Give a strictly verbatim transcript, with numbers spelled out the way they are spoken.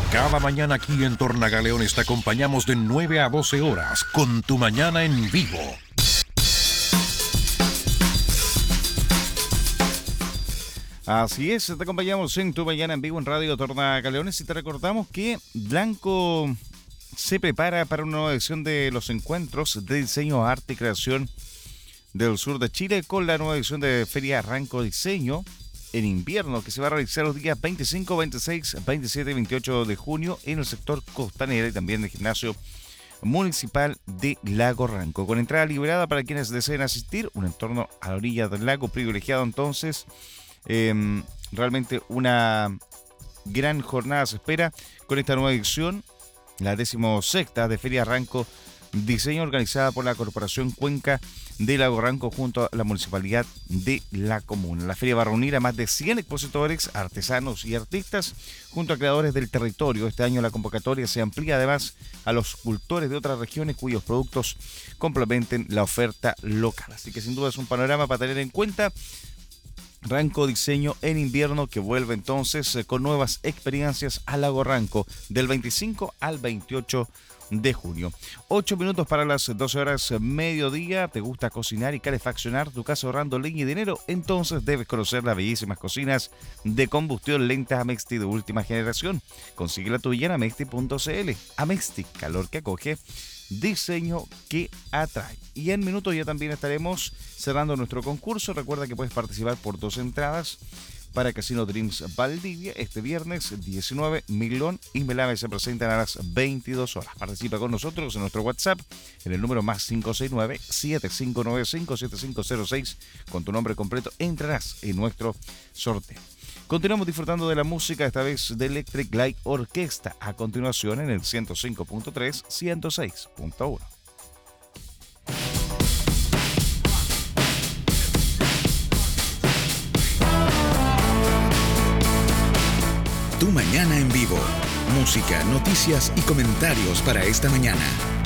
Cada mañana aquí en Tornagaleones te acompañamos de nueve a doce horas con Tu Mañana en Vivo. Así es, te acompañamos en Tu Mañana en Vivo en Radio Tornagaleones y te recordamos que Blanco se prepara para una nueva edición de los encuentros de diseño, arte y creación del sur de Chile con la nueva edición de Feria Ranco Diseño en invierno, que se va a realizar los días veinticinco, veintiséis, veintisiete y veintiocho de junio en el sector Costanera y también en el gimnasio municipal de Lago Ranco, con entrada liberada para quienes deseen asistir. Un entorno a la orilla del lago privilegiado, entonces eh, realmente una gran jornada se espera con esta nueva edición, la decimosexta de Feria Ranco Diseño, organizada por la Corporación Cuenca de Lago Ranco junto a la Municipalidad de la Comuna. La feria va a reunir a más de cien expositores, artesanos y artistas junto a creadores del territorio. Este año la convocatoria se amplía además a los cultores de otras regiones cuyos productos complementen la oferta local. Así que sin duda es un panorama para tener en cuenta. Ranco Diseño en invierno, que vuelve entonces con nuevas experiencias a Lago Ranco del veinticinco al veintiocho de junio. ocho minutos para las doce horas mediodía. ¿Te gusta cocinar y calefaccionar tu casa ahorrando leña y dinero? Entonces debes conocer las bellísimas cocinas de combustión lenta Amexti de última generación. Consigue la tuya en amexti punto cl. Amexti, calor que acoge, diseño que atrae. Y en minutos ya también estaremos cerrando nuestro concurso. Recuerda que puedes participar por dos entradas para Casino Dreams Valdivia este viernes diecinueve. Milón y Melame se presentan a las veintidós horas. Participa con nosotros en nuestro WhatsApp en el número más cinco seis nueve, siete cinco nueve cinco, siete cinco cero seis. Con tu nombre completo entrarás en nuestro sorteo. Continuamos disfrutando de la música, esta vez de Electric Light Orquesta. A continuación en el ciento cinco punto tres, ciento seis punto uno. Tu Mañana en Vivo. Música, noticias y comentarios para esta mañana.